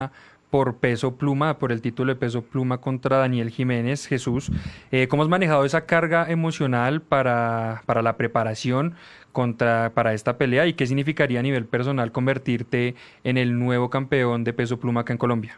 por peso pluma, por el título de peso pluma contra Daniel Jiménez. Jesús, ¿cómo has manejado esa carga emocional para la preparación para esta pelea y qué significaría a nivel personal convertirte en el nuevo campeón de peso pluma acá en Colombia?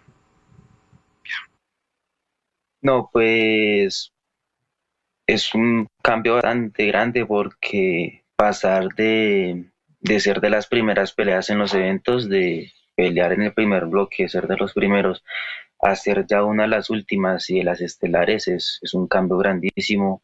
No, pues es un cambio bastante grande porque pasar de ser de las primeras peleas en los eventos, de pelear en el primer bloque, ser de los primeros, a ser ya una de las últimas y de las estelares es un cambio grandísimo.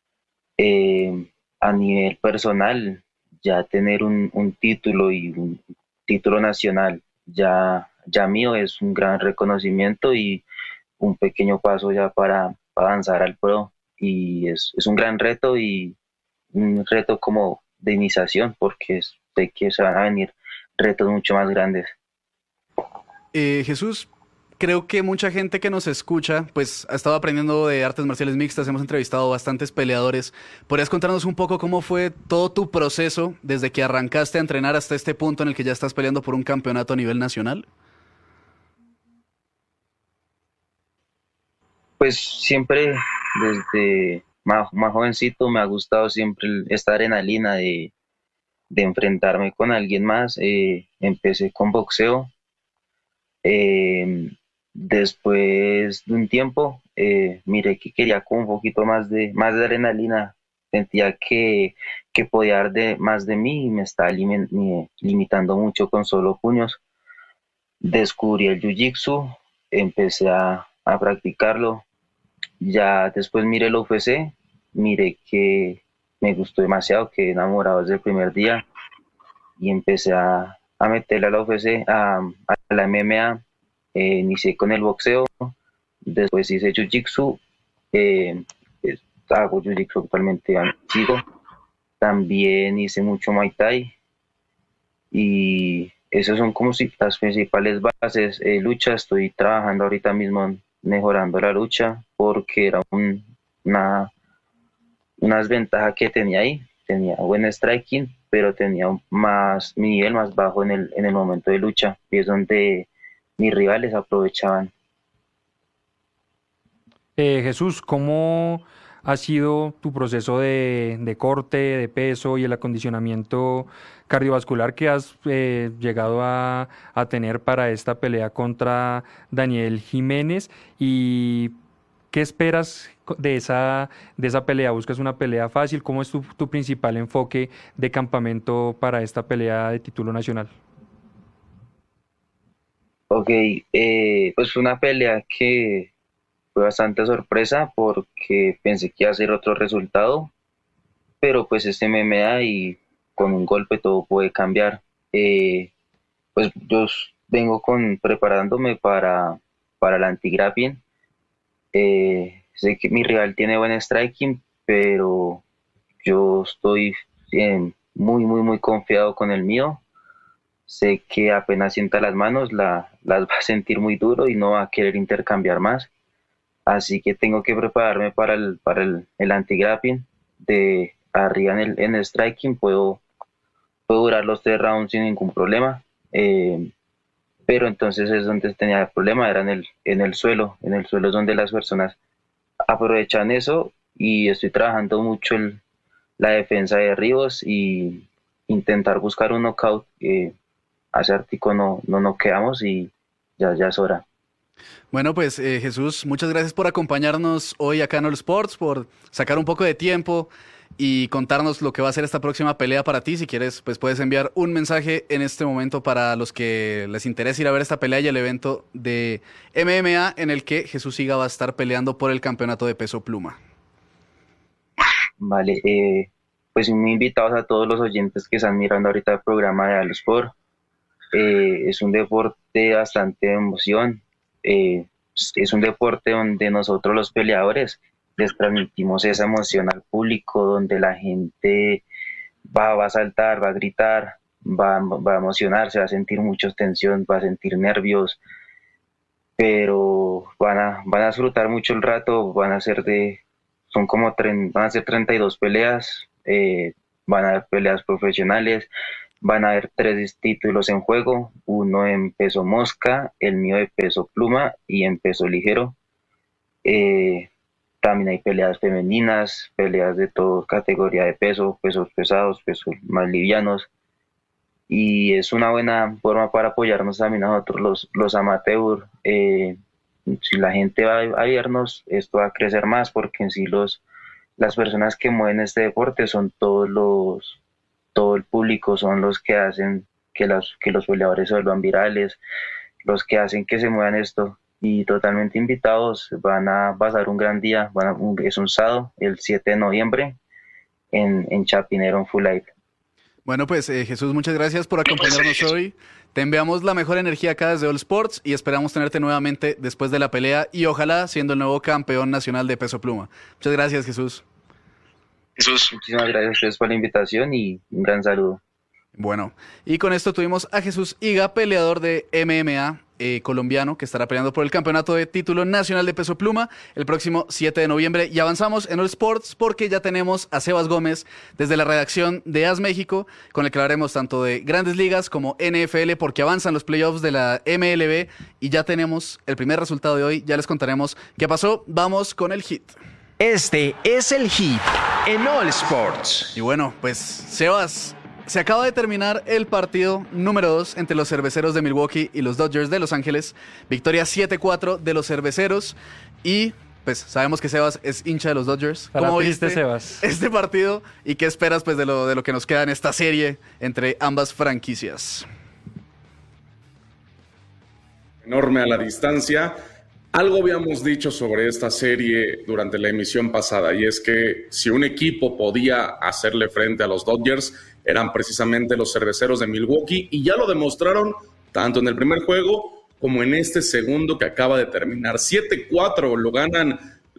A nivel personal, ya tener un título y un título nacional ya mío es un gran reconocimiento y un pequeño paso ya para avanzar al pro y es un gran reto y un reto como de iniciación porque sé que se van a venir retos mucho más grandes. Jesús, creo que mucha gente que nos escucha, pues ha estado aprendiendo de artes marciales mixtas, hemos entrevistado bastantes peleadores. ¿Podrías contarnos un poco cómo fue todo tu proceso desde que arrancaste a entrenar hasta este punto en el que ya estás peleando por un campeonato a nivel nacional? Pues siempre desde más jovencito me ha gustado siempre esta adrenalina de enfrentarme con alguien más. Empecé con boxeo. Eh, Después de un tiempo, miré que quería con un poquito más de adrenalina. Sentía que podía dar más de mí y me estaba limitando mucho con solo puños. Descubrí el jiu-jitsu, empecé a practicarlo. Ya después miré el UFC, miré que me gustó demasiado, quedé enamorado desde el primer día y empecé a meterle a la UFC, a la MMA. Inicié con el boxeo, después hice jiu-jitsu, eh, eh, hago jiu-jitsu actualmente, sigo. También hice mucho Muay Thai y esas son como si las principales bases. Lucha, estoy trabajando ahorita mismo mejorando la lucha porque era una desventaja que tenía ahí. Tenía buen striking, pero tenía mi nivel más bajo en el momento de lucha y es donde mis rivales aprovechaban. Jesús, ¿cómo ha sido tu proceso de corte, de peso y el acondicionamiento cardiovascular que has llegado a tener para esta pelea contra Daniel Jiménez? ¿Y qué esperas de esa pelea? ¿Buscas una pelea fácil? ¿Cómo es tu principal enfoque de campamento para esta pelea de título nacional? Ok, pues fue una pelea que fue bastante sorpresa porque pensé que iba a ser otro resultado, pero pues este MMA y con un golpe todo puede cambiar. Eh, pues vengo preparándome para el anti-grappling. Sé que mi rival tiene buen striking, pero yo estoy muy, muy, muy confiado con el mío. Sé que apenas sienta las manos, las va a sentir muy duro y no va a querer intercambiar más. Así que tengo que prepararme para el anti-grappling. De arriba en el striking puedo durar los 3 rounds sin ningún problema. Pero entonces es donde tenía el problema, era en el suelo. En el suelo es donde las personas aprovechan eso y estoy trabajando mucho la defensa de derribos y intentar buscar un knockout. Hace artico no noqueamos y ya es hora. Bueno, pues Jesús, muchas gracias por acompañarnos hoy acá en All Sports, por sacar un poco de tiempo y contarnos lo que va a ser esta próxima pelea para ti. Si quieres, pues puedes enviar un mensaje en este momento para los que les interesa ir a ver esta pelea y el evento de MMA en el que Jesús Siga va a estar peleando por el campeonato de peso pluma. Vale, pues muy invitados a todos los oyentes que están mirando ahorita el programa de Sport. Es un deporte de bastante emoción. Es un deporte donde nosotros los peleadores les transmitimos esa emoción al público, donde la gente va a saltar, va a gritar, va a emocionarse, va a sentir mucha tensión, va a sentir nervios, pero van a disfrutar mucho el rato, van a ser 32 peleas, van a haber peleas profesionales, Van a haber 3 títulos en juego, uno en peso mosca, el mío de peso pluma y en peso ligero. Eh, También hay peleas femeninas, peleas de toda categoría de peso, pesos pesados, pesos más livianos. Y es una buena forma para apoyarnos también a nosotros los amateurs. Si la gente va a vernos, esto va a crecer más porque en sí las personas que mueven este deporte son todo el público, son los que hacen que los peleadores se vuelvan virales, los que hacen que se muevan esto. Y totalmente invitados, van a pasar un gran día, es un sábado, el 7 de noviembre, en Chapinero, en Full Light. Bueno, pues Jesús, muchas gracias por acompañarnos hoy. Te enviamos la mejor energía acá desde All Sports y esperamos tenerte nuevamente después de la pelea y ojalá siendo el nuevo campeón nacional de peso pluma. Muchas gracias, Jesús. Muchísimas gracias a ustedes por la invitación y un gran saludo. Bueno, y con esto tuvimos a Jesús Higa, peleador de MMA colombiano, que estará peleando por el campeonato de título nacional de peso pluma el próximo 7 de noviembre. Y avanzamos en All Sports porque ya tenemos a Sebas Gómez desde la redacción de AS México, con el que hablaremos tanto de grandes ligas como NFL, porque avanzan los playoffs de la MLB y ya tenemos el primer resultado de hoy. Ya les contaremos qué pasó. Vamos con el hit. Este es el hit en All Sports. Y bueno, pues Sebas, se acaba de terminar el partido número 2 entre los Cerveceros de Milwaukee y los Dodgers de Los Ángeles. Victoria 7-4 de los Cerveceros y pues sabemos que Sebas es hincha de los Dodgers. ¿Cómo viste, Sebas, este partido y qué esperas pues de lo que nos queda en esta serie entre ambas franquicias? Enorme a la distancia. Algo habíamos dicho sobre esta serie durante la emisión pasada, y es que si un equipo podía hacerle frente a los Dodgers, eran precisamente los Cerveceros de Milwaukee, y ya lo demostraron tanto en el primer juego como en este segundo que acaba de terminar. 7-4 lo ganan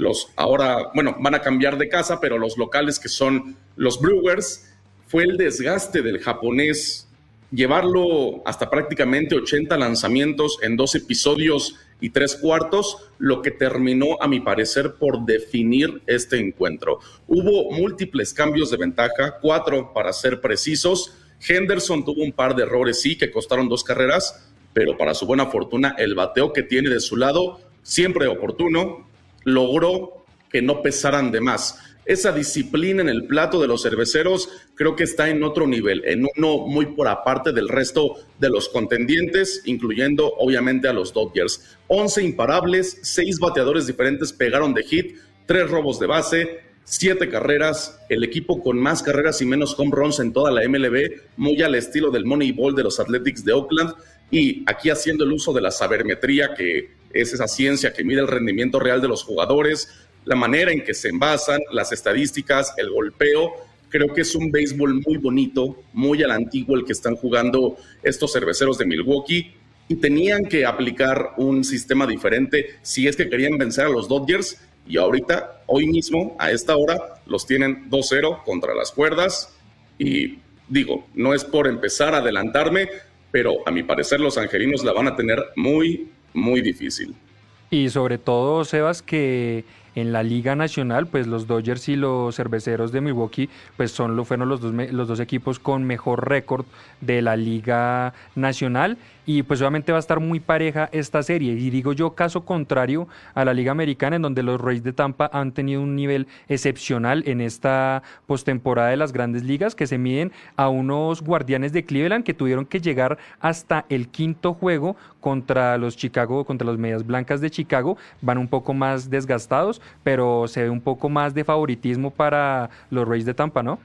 ahora, bueno, van a cambiar de casa, pero los locales, que son los Brewers. Fue el desgaste del japonés, llevarlo hasta prácticamente 80 lanzamientos en 2 episodios y 3 cuartos, lo que terminó, a mi parecer, por definir este encuentro. Hubo múltiples cambios de ventaja, 4 para ser precisos. Henderson tuvo un par de errores, sí, que costaron 2 carreras, pero para su buena fortuna, el bateo que tiene de su lado, siempre oportuno, logró que no pesaran de más. Esa disciplina en el plato de los cerveceros creo que está en otro nivel, en uno muy por aparte del resto de los contendientes, incluyendo obviamente a los Dodgers. 11 imparables, 6 bateadores diferentes pegaron de hit, 3 robos de base, 7 carreras, el equipo con más carreras y menos home runs en toda la MLB, muy al estilo del Moneyball de los Athletics de Oakland, y aquí haciendo el uso de la sabermetría, que es esa ciencia que mide el rendimiento real de los jugadores, la manera en que se envasan, las estadísticas, el golpeo. Creo que es un béisbol muy bonito, muy a la antigua el que están jugando estos Cerveceros de Milwaukee, y tenían que aplicar un sistema diferente si es que querían vencer a los Dodgers, y ahorita, hoy mismo, a esta hora, los tienen 2-0 contra las cuerdas, y digo, no es por empezar a adelantarme, pero a mi parecer los angelinos la van a tener muy, muy difícil. Y sobre todo, Sebas, que en la Liga Nacional, pues los Dodgers y los Cerveceros de Milwaukee, pues fueron los dos equipos con mejor récord de la Liga Nacional, y pues obviamente va a estar muy pareja esta serie. Y digo yo, caso contrario a la Liga Americana, en donde los Rays de Tampa han tenido un nivel excepcional en esta postemporada de las Grandes Ligas, que se miden a unos Guardianes de Cleveland que tuvieron que llegar hasta el 5º juego contra los Medias Blancas de Chicago. Van un poco más desgastados, pero se ve un poco más de favoritismo para los Rays de Tampa, ¿no?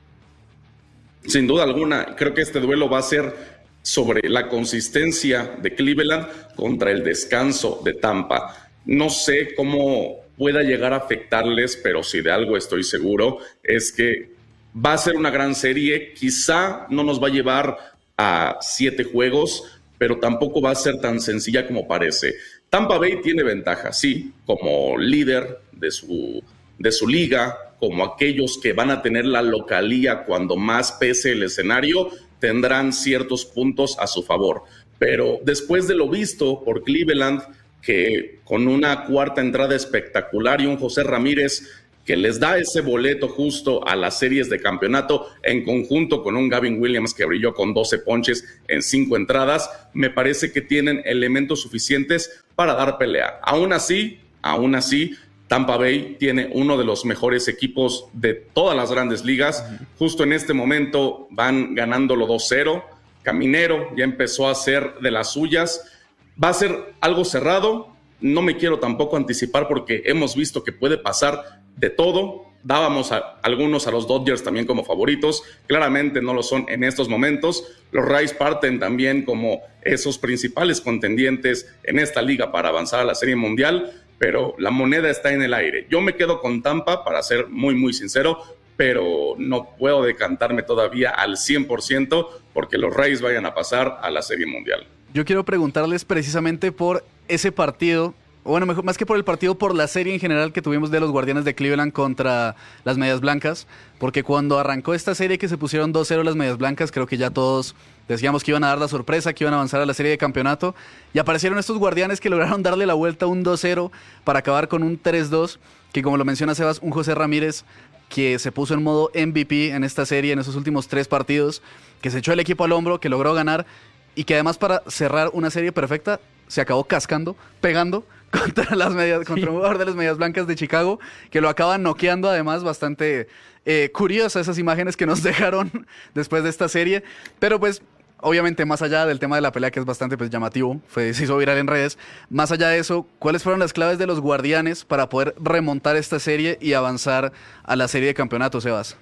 Sin duda alguna, creo que este duelo va a ser sobre la consistencia de Cleveland contra el descanso de Tampa. No sé cómo pueda llegar a afectarles, pero si de algo estoy seguro es que va a ser una gran serie. Quizá no nos va a llevar a 7 juegos, pero tampoco va a ser tan sencilla como parece. Tampa Bay tiene ventaja, sí, como líder de su liga, como aquellos que van a tener la localía cuando más pese el escenario, tendrán ciertos puntos a su favor. Pero después de lo visto por Cleveland, que con una cuarta entrada espectacular y un José Ramírez que les da ese boleto justo a las series de campeonato en conjunto con un Gavin Williams que brilló con 12 ponches en 5 entradas, me parece que tienen elementos suficientes para dar pelea. Aún así, Tampa Bay tiene uno de los mejores equipos de todas las grandes ligas. Justo en este momento van ganándolo 2-0. Caminero ya empezó a hacer de las suyas. Va a ser algo cerrado. No me quiero tampoco anticipar porque hemos visto que puede pasar de todo. Dábamos algunos a los Dodgers también como favoritos. Claramente no lo son en estos momentos. Los Rays parten también como esos principales contendientes en esta liga para avanzar a la Serie Mundial, pero la moneda está en el aire. Yo me quedo con Tampa, para ser muy, muy sincero, pero no puedo decantarme todavía al 100% porque los Rays vayan a pasar a la Serie Mundial. Yo quiero preguntarles precisamente por ese partido, o bueno, mejor, más que por el partido, por la serie en general que tuvimos de los Guardianes de Cleveland contra las Medias Blancas, porque cuando arrancó esta serie que se pusieron 2-0 las Medias Blancas, creo que ya todos decíamos que iban a dar la sorpresa, que iban a avanzar a la serie de campeonato, y aparecieron estos Guardianes que lograron darle la vuelta a un 2-0 para acabar con un 3-2, que como lo menciona Sebas, un José Ramírez que se puso en modo MVP en esta serie, en esos últimos 3 partidos, que se echó el equipo al hombro, que logró ganar, y que además para cerrar una serie perfecta se acabó cascando, pegando contra un jugador de las Medias Blancas de Chicago, que lo acaba noqueando. Además, bastante curiosas esas imágenes que nos dejaron después de esta serie, pero pues obviamente más allá del tema de la pelea, que es bastante pues llamativo, se hizo viral en redes, más allá de eso, ¿cuáles fueron las claves de los Guardianes para poder remontar esta serie y avanzar a la serie de campeonato, Sebas?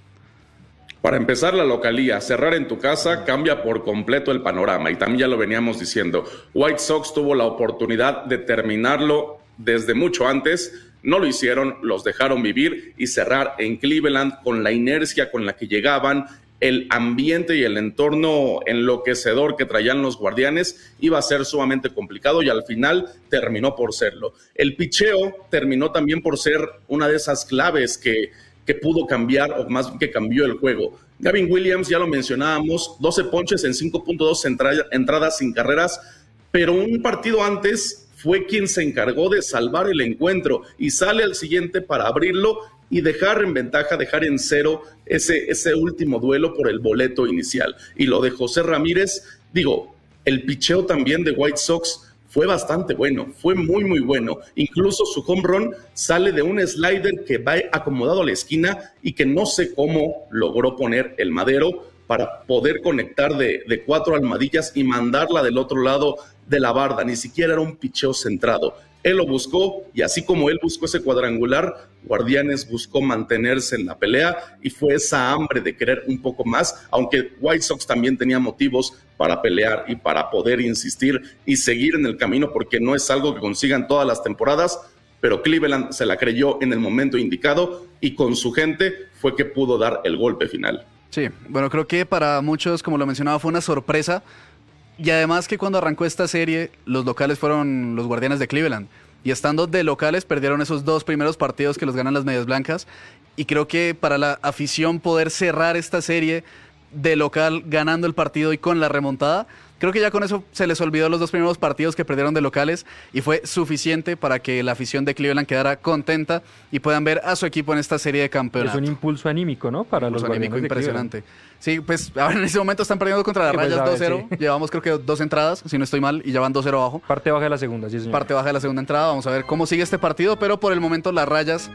Para empezar, la localía, cerrar en tu casa cambia por completo el panorama, y también ya lo veníamos diciendo. White Sox tuvo la oportunidad de terminarlo desde mucho antes, no lo hicieron, los dejaron vivir y cerrar en Cleveland con la inercia con la que llegaban, el ambiente y el entorno enloquecedor que traían los Guardianes iba a ser sumamente complicado y al final terminó por serlo. El picheo terminó también por ser una de esas claves que pudo cambiar, o más que cambió el juego. Gavin Williams, ya lo mencionábamos, 12 ponches en 5.2 entradas sin carreras, pero un partido antes fue quien se encargó de salvar el encuentro y sale al siguiente para abrirlo y dejar en ventaja, dejar en cero ese último duelo por el boleto inicial. Y lo de José Ramírez, el picheo también de White Sox fue bastante bueno, fue muy, muy bueno. Incluso su home run sale de un slider que va acomodado a la esquina y que no sé cómo logró poner el madero para poder conectar de 4 almohadillas y mandarla del otro lado de la barda. Ni siquiera era un picheo centrado. Él lo buscó y así como él buscó ese cuadrangular, Guardianes buscó mantenerse en la pelea y fue esa hambre de querer un poco más, aunque White Sox también tenía motivos para pelear y para poder insistir y seguir en el camino, porque no es algo que consigan todas las temporadas, pero Cleveland se la creyó en el momento indicado y con su gente fue que pudo dar el golpe final. Sí, bueno, creo que para muchos, como lo mencionaba, fue una sorpresa. Y además que cuando arrancó esta serie, los locales fueron los Guardianes de Cleveland. Y estando de locales, perdieron esos 2 primeros partidos que los ganan las Medias Blancas. Y creo que para la afición poder cerrar esta serie de local, ganando el partido y con la remontada, creo que ya con eso se les olvidó los 2 primeros partidos que perdieron de locales y fue suficiente para que la afición de Cleveland quedara contenta y puedan ver a su equipo en esta serie de campeonato. Es un impulso anímico, ¿no? Para los Guardianes de impresionante. Sí, pues ahora en ese momento están perdiendo contra las Rayas 2-0. Sí. Llevamos creo que 2 entradas, si no estoy mal, y ya van 2-0 abajo. Parte baja de la segunda, sí, señor. Parte baja de la segunda entrada. Vamos a ver cómo sigue este partido, pero por el momento las Rayas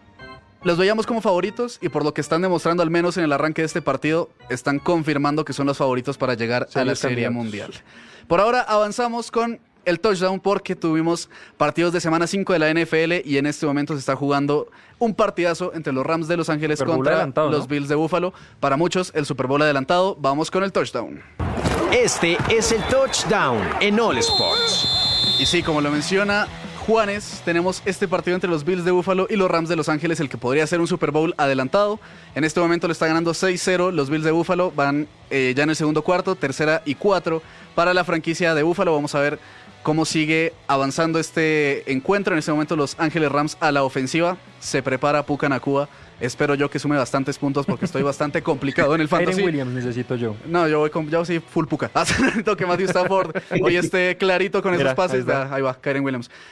los veíamos como favoritos y por lo que están demostrando, al menos en el arranque de este partido, están confirmando que son los favoritos para llegar a la Serie Mundial. Por ahora avanzamos con el touchdown porque tuvimos partidos de semana 5 de la NFL y en este momento se está jugando un partidazo entre los Rams de Los Ángeles contra los Bills de Buffalo. Para muchos, el Super Bowl adelantado. Vamos con el touchdown. Este es el touchdown en All Sports. Y sí, como lo menciona Juanes, tenemos este partido entre los Bills de Buffalo y los Rams de Los Ángeles, el que podría ser un Super Bowl adelantado. En este momento lo está ganando 6-0 los Bills de Buffalo, van ya en el segundo cuarto, 3rd y 4 para la franquicia de Buffalo. Vamos a ver cómo sigue avanzando este encuentro. En este momento los Ángeles Rams a la ofensiva, se prepara Puka Nacua. Espero yo que sume bastantes puntos porque estoy bastante complicado en el fantasy. Kyren Williams necesito yo. No, yo sí full Puka. Necesito que Matthew Stafford hoy esté clarito con esos pases. Ahí va, Kyren Williams.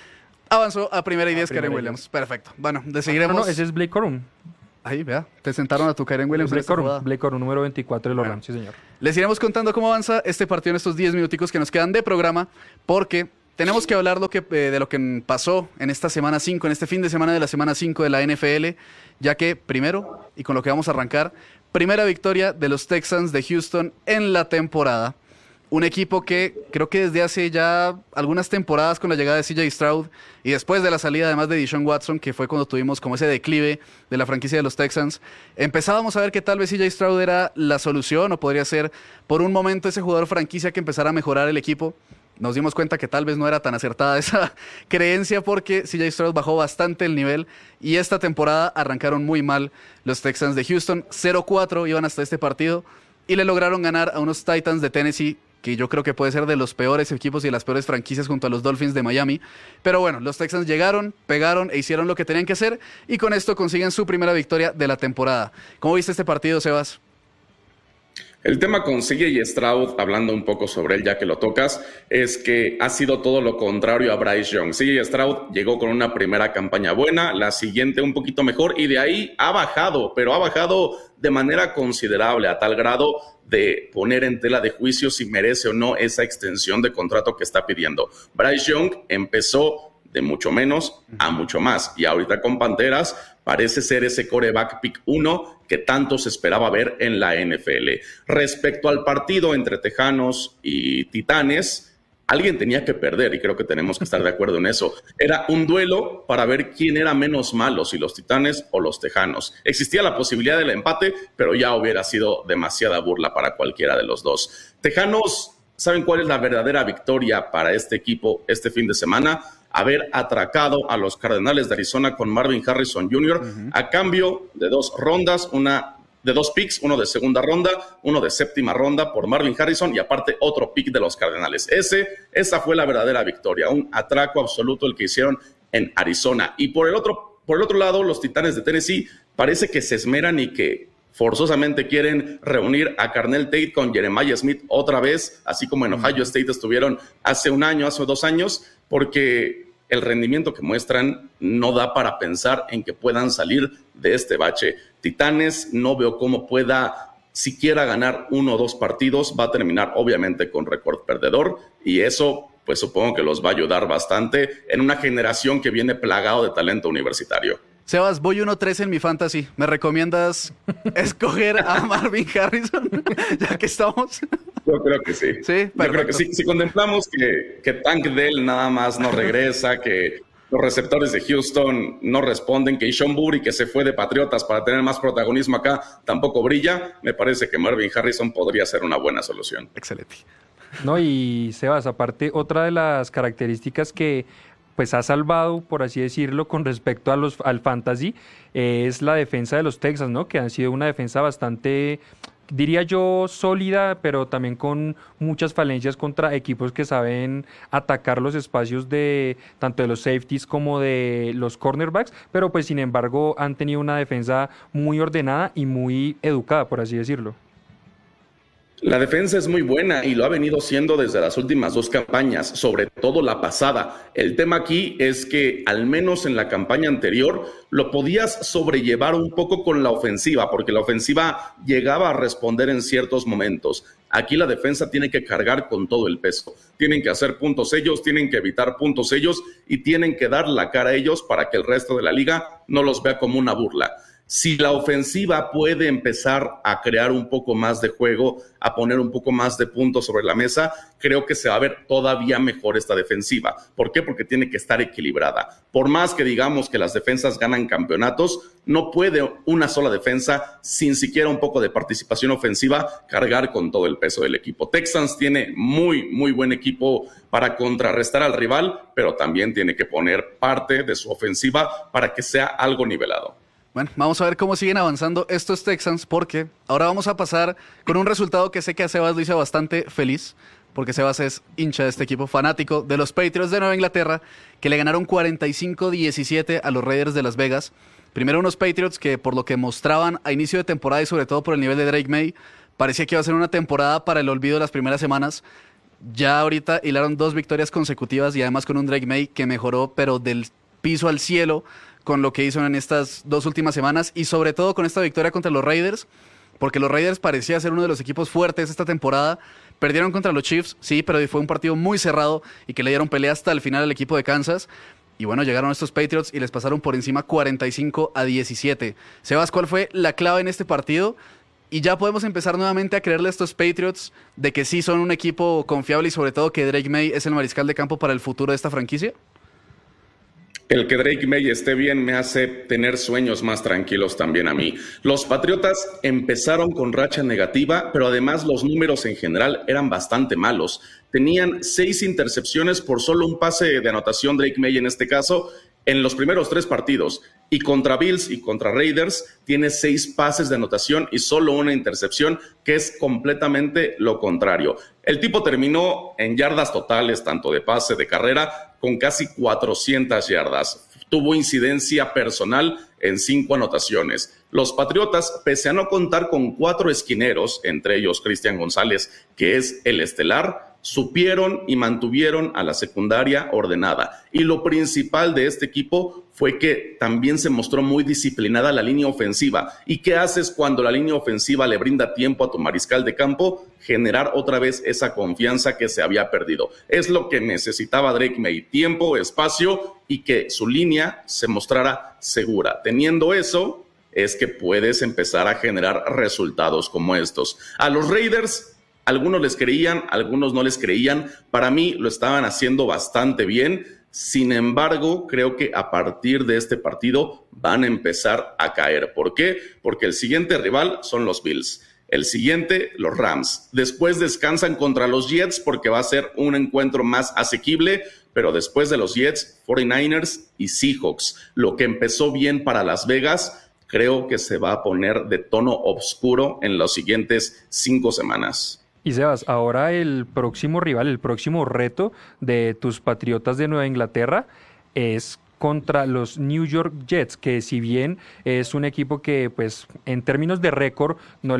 Avanzó a primera y 10 primera Kyren y Williams. Perfecto. Bueno, seguiremos. No, ese es Blake Corum. Ahí, vea, te sentaron a tu Kyren Williams en esta jugada. Blake Corum, número 24 de los Rams, sí señor. Les iremos contando cómo avanza este partido en estos 10 minuticos que nos quedan de programa, porque tenemos que hablar de lo que pasó en esta semana 5, en este fin de semana de la semana 5 de la NFL, ya que primero, y con lo que vamos a arrancar, primera victoria de los Texans de Houston en la temporada. Un equipo que creo que desde hace ya algunas temporadas con la llegada de CJ Stroud y después de la salida además de Deshaun Watson, que fue cuando tuvimos como ese declive de la franquicia de los Texans, empezábamos a ver que tal vez CJ Stroud era la solución o podría ser por un momento ese jugador franquicia que empezara a mejorar el equipo. Nos dimos cuenta que tal vez no era tan acertada esa creencia porque CJ Stroud bajó bastante el nivel y esta temporada arrancaron muy mal los Texans de Houston. 0-4 iban hasta este partido y le lograron ganar a unos Titans de Tennessee que yo creo que puede ser de los peores equipos y de las peores franquicias junto a los Dolphins de Miami. Pero bueno, los Texans llegaron, pegaron e hicieron lo que tenían que hacer y con esto consiguen su primera victoria de la temporada. ¿Cómo viste este partido, Sebas? El tema con CJ Stroud, hablando un poco sobre él ya que lo tocas, es que ha sido todo lo contrario a Bryce Young. CJ Stroud llegó con una primera campaña buena, la siguiente un poquito mejor y de ahí ha bajado, pero ha bajado de manera considerable a tal grado de poner en tela de juicio si merece o no esa extensión de contrato que está pidiendo. Bryce Young empezó de mucho menos a mucho más y ahorita con Panteras parece ser ese quarterback pick 1 que tanto se esperaba ver en la NFL. Respecto al partido entre Tejanos y Titanes, alguien tenía que perder y creo que tenemos que estar de acuerdo en eso. Era un duelo para ver quién era menos malo, si los Titanes o los Tejanos. Existía la posibilidad del empate, pero ya hubiera sido demasiada burla para cualquiera de los dos. Tejanos, ¿saben cuál es la verdadera victoria para este equipo este fin de semana? Haber atracado a los Cardenales de Arizona con Marvin Harrison Jr. A cambio de 2 rondas, de 2 picks, uno de segunda ronda, uno de séptima ronda por Marvin Harrison y aparte otro pick de los Cardenales. Esa fue la verdadera victoria, un atraco absoluto el que hicieron en Arizona. Y por el otro lado, los Titanes de Tennessee parece que se esmeran y que forzosamente quieren reunir a Carnell Tate con Jeremiah Smith otra vez, así como en Ohio State estuvieron hace 1 año, hace 2 años, porque el rendimiento que muestran no da para pensar en que puedan salir de este bache. Titanes no veo cómo pueda siquiera ganar 1 o 2 partidos, va a terminar obviamente con récord perdedor y eso pues supongo que los va a ayudar bastante en una generación que viene plagado de talento universitario. Sebas, voy 1-3 en mi fantasy. ¿Me recomiendas escoger a Marvin Harrison? Ya que estamos. Yo creo que sí. Sí, yo creo que sí. Si contemplamos que Tank Dell nada más no regresa, que los receptores de Houston no responden, que Sean Bury, que se fue de Patriotas para tener más protagonismo acá, tampoco brilla, me parece que Marvin Harrison podría ser una buena solución. Excelente. No, y Sebas, aparte, otra de las características que pues ha salvado, por así decirlo, con respecto a al fantasy, es la defensa de los Texans, ¿no? Que han sido una defensa bastante, diría yo, sólida, pero también con muchas falencias contra equipos que saben atacar los espacios de tanto de los safeties como de los cornerbacks, pero pues sin embargo han tenido una defensa muy ordenada y muy educada, por así decirlo. La defensa es muy buena y lo ha venido siendo desde las últimas 2 campañas, sobre todo la pasada. El tema aquí es que al menos en la campaña anterior lo podías sobrellevar un poco con la ofensiva, porque la ofensiva llegaba a responder en ciertos momentos. Aquí la defensa tiene que cargar con todo el peso. Tienen que hacer puntos ellos, tienen que evitar puntos ellos y tienen que dar la cara a ellos para que el resto de la liga no los vea como una burla. Si la ofensiva puede empezar a crear un poco más de juego, a poner un poco más de puntos sobre la mesa, creo que se va a ver todavía mejor esta defensiva. ¿Por qué? Porque tiene que estar equilibrada. Por más que digamos que las defensas ganan campeonatos, no puede una sola defensa, sin siquiera un poco de participación ofensiva, cargar con todo el peso del equipo. Texans tiene muy, muy buen equipo para contrarrestar al rival, pero también tiene que poner parte de su ofensiva para que sea algo nivelado. Bueno, vamos a ver cómo siguen avanzando estos Texans, porque ahora vamos a pasar con un resultado que sé que a Sebas lo hizo bastante feliz, porque Sebas es hincha de este equipo, fanático de los Patriots de Nueva Inglaterra, que le ganaron 45-17 a los Raiders de Las Vegas. Primero unos Patriots que por lo que mostraban a inicio de temporada y sobre todo por el nivel de Drake May, parecía que iba a ser una temporada para el olvido de las primeras semanas. Ya ahorita hilaron 2 victorias consecutivas y además con un Drake May que mejoró, pero del piso al cielo con lo que hizo en estas 2 últimas semanas y sobre todo con esta victoria contra los Raiders, porque los Raiders parecía ser uno de los equipos fuertes esta temporada. Perdieron contra los Chiefs, sí, pero fue un partido muy cerrado y que le dieron pelea hasta el final al equipo de Kansas. Y bueno, llegaron estos Patriots y les pasaron por encima 45-17. Sebas, ¿cuál fue la clave en este partido? Y ya podemos empezar nuevamente a creerle a estos Patriots de que sí son un equipo confiable y sobre todo que Drake May es el mariscal de campo para el futuro de esta franquicia. El que Drake May esté bien me hace tener sueños más tranquilos también a mí. Los Patriotas empezaron con racha negativa, pero además los números en general eran bastante malos. Tenían 6 intercepciones por solo un pase de anotación Drake May en este caso en los primeros 3 partidos. Y contra Bills y contra Raiders tiene 6 pases de anotación y solo una intercepción, que es completamente lo contrario. El tipo terminó en yardas totales, tanto de pase, de carrera, con casi 400 yardas. Tuvo incidencia personal en 5 anotaciones. Los Patriotas, pese a no contar con 4 esquineros, entre ellos Cristian González, que es el estelar, supieron y mantuvieron a la secundaria ordenada. Y lo principal de este equipo fue que también se mostró muy disciplinada la línea ofensiva. ¿Y qué haces cuando la línea ofensiva le brinda tiempo a tu mariscal de campo? Generar otra vez esa confianza que se había perdido. Es lo que necesitaba Drake May: tiempo, espacio y que su línea se mostrara segura. Teniendo eso, es que puedes empezar a generar resultados como estos. A los Raiders, algunos les creían, algunos no les creían. Para mí lo estaban haciendo bastante bien. Sin embargo, creo que a partir de este partido van a empezar a caer. ¿Por qué? Porque el siguiente rival son los Bills. El siguiente, los Rams. Después descansan contra los Jets porque va a ser un encuentro más asequible. Pero después de los Jets, 49ers y Seahawks. Lo que empezó bien para Las Vegas, creo que se va a poner de tono oscuro en las siguientes 5 semanas. Y Sebas, ahora el próximo rival, el próximo reto de tus Patriotas de Nueva Inglaterra es contra los New York Jets, que si bien es un equipo que pues en términos de récord no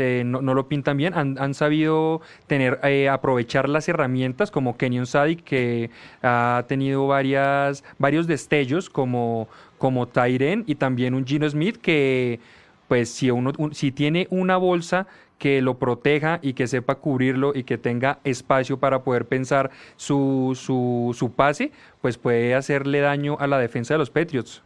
lo pintan bien, han sabido aprovechar las herramientas como Kenyon Sadiq, que ha tenido varios destellos como tight end, y también un Geno Smith que pues si tiene una bolsa que lo proteja y que sepa cubrirlo y que tenga espacio para poder pensar su pase, pues puede hacerle daño a la defensa de los Patriots.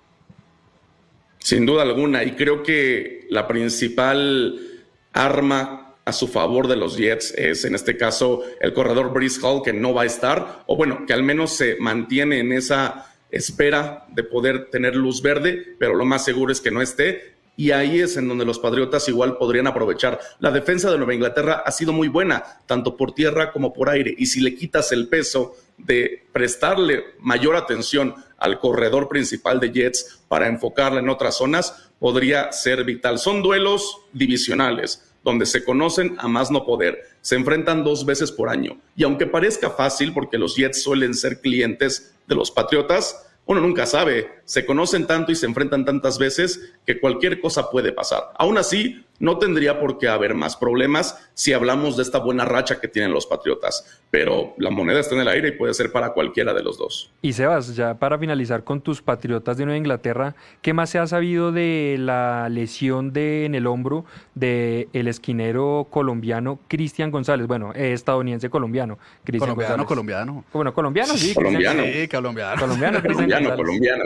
Sin duda alguna, y creo que la principal arma a su favor de los Jets es, en este caso, el corredor Breece Hall, que no va a estar, o bueno, que al menos se mantiene en esa espera de poder tener luz verde, pero lo más seguro es que no esté. Y ahí es en donde los Patriotas igual podrían aprovechar. La defensa de Nueva Inglaterra ha sido muy buena, tanto por tierra como por aire. Y si le quitas el peso de prestarle mayor atención al corredor principal de Jets para enfocarla en otras zonas, podría ser vital. Son duelos divisionales, donde se conocen a más no poder. Se enfrentan 2 veces por año. Y aunque parezca fácil, porque los Jets suelen ser clientes de los Patriotas, uno nunca sabe, se conocen tanto y se enfrentan tantas veces que cualquier cosa puede pasar. Aún así, no tendría por qué haber más problemas si hablamos de esta buena racha que tienen los Patriotas. Pero la moneda está en el aire y puede ser para cualquiera de los dos. Y Sebas, ya para finalizar con tus Patriotas de Nueva Inglaterra, ¿qué más se ha sabido de la lesión en el hombro del esquinero colombiano Cristian González? Bueno, estadounidense colombiano. Colombiano. Bueno, colombiano, sí. Colombiano. Sí, colombiano. Colombiano.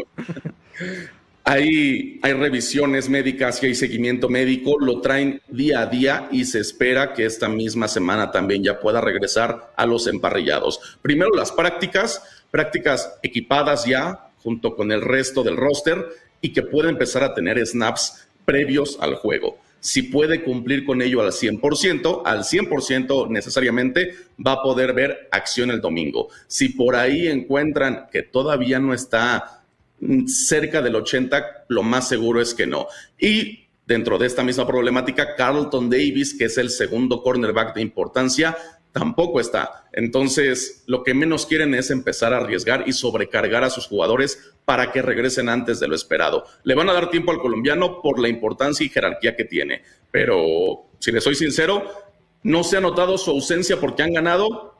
Hay revisiones médicas y hay seguimiento médico, lo traen día a día y se espera que esta misma semana también ya pueda regresar a los emparrillados. Primero las prácticas equipadas ya junto con el resto del roster y que pueda empezar a tener snaps previos al juego. Si puede cumplir con ello al 100% necesariamente va a poder ver acción el domingo. Si por ahí encuentran que todavía no está cerca del 80%, lo más seguro es que no. Y dentro de esta misma problemática, Carlton Davis, que es el segundo cornerback de importancia, tampoco está. Entonces, lo que menos quieren es empezar a arriesgar y sobrecargar a sus jugadores para que regresen antes de lo esperado. Le van a dar tiempo al colombiano por la importancia y jerarquía que tiene. Pero, si les soy sincero, no se ha notado su ausencia porque han ganado,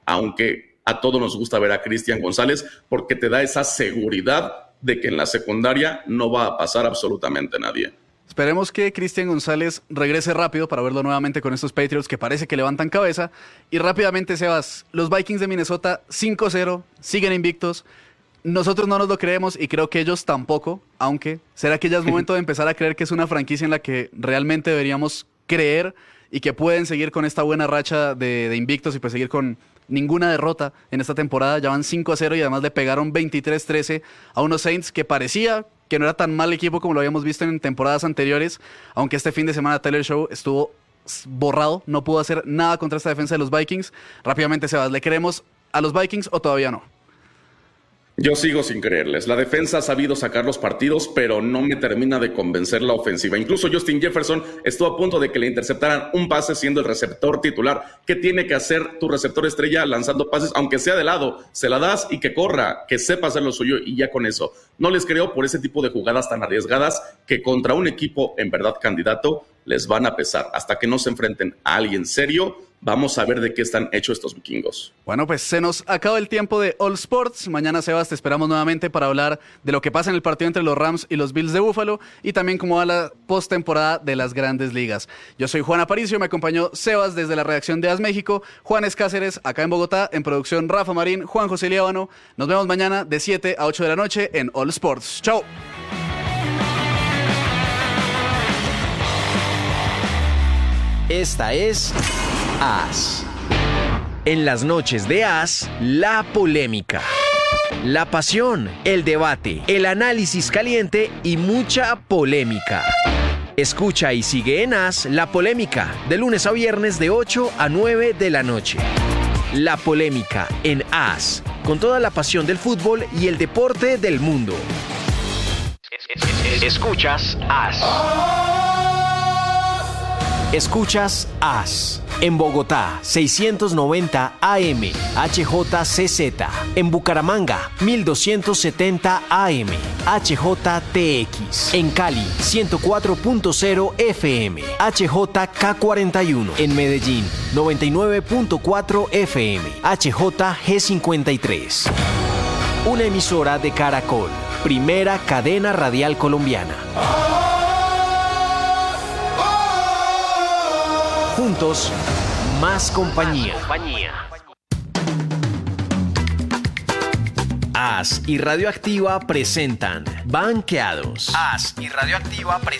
aunque a todos nos gusta ver a Cristian González, porque te da esa seguridad de que en la secundaria no va a pasar absolutamente nadie. Esperemos que Cristian González regrese rápido para verlo nuevamente con estos Patriots que parece que levantan cabeza. Y rápidamente, Sebas, los Vikings de Minnesota 5-0, siguen invictos. Nosotros no nos lo creemos y creo que ellos tampoco, aunque ¿será que ya es momento de empezar a creer que es una franquicia en la que realmente deberíamos creer y que pueden seguir con esta buena racha de invictos y pues seguir con ninguna derrota en esta temporada? Ya van 5-0 y además le pegaron 23-13 a unos Saints que parecía que no era tan mal equipo como lo habíamos visto en temporadas anteriores, aunque este fin de semana Taylor Show estuvo borrado, no pudo hacer nada contra esta defensa de los Vikings. Rápidamente, Sebas, ¿le creemos a los Vikings o todavía no? Yo sigo sin creerles. La defensa ha sabido sacar los partidos, pero no me termina de convencer la ofensiva. Incluso Justin Jefferson estuvo a punto de que le interceptaran un pase siendo el receptor titular. ¿Qué tiene que hacer tu receptor estrella lanzando pases, aunque sea de lado? Se la das y que corra, que sepa hacer lo suyo y ya con eso. No les creo por ese tipo de jugadas tan arriesgadas que contra un equipo en verdad candidato les van a pesar. Hasta que no se enfrenten a alguien serio, vamos a ver de qué están hechos estos vikingos. Bueno, pues se nos acaba el tiempo de All Sports. Mañana, Sebas, te esperamos nuevamente para hablar de lo que pasa en el partido entre los Rams y los Bills de Buffalo y también cómo va la postemporada de las Grandes Ligas. Yo soy Juan Aparicio, me acompañó Sebas desde la redacción de AS México, Juan Escáceres acá en Bogotá, en producción Rafa Marín, Juan José Líbano. Nos vemos mañana de 7 a 8 de la noche en All Sports. ¡Chao! Esta es AS. En las noches de AS, la polémica, la pasión, el debate, el análisis caliente y mucha polémica. Escucha y sigue en AS La Polémica, de lunes a viernes de 8 a 9 de la noche. La Polémica en AS, con toda la pasión del fútbol y el deporte del mundo. Escuchas AS. Escuchas AS. En Bogotá, 690 AM, HJCZ. En Bucaramanga, 1270 AM, HJTX. En Cali, 104.0 FM, HJK41. En Medellín, 99.4 FM, HJG53. Una emisora de Caracol, primera cadena radial colombiana. Juntos, más compañía. AS y Radioactiva presentan Banqueados. AS y Radioactiva presentan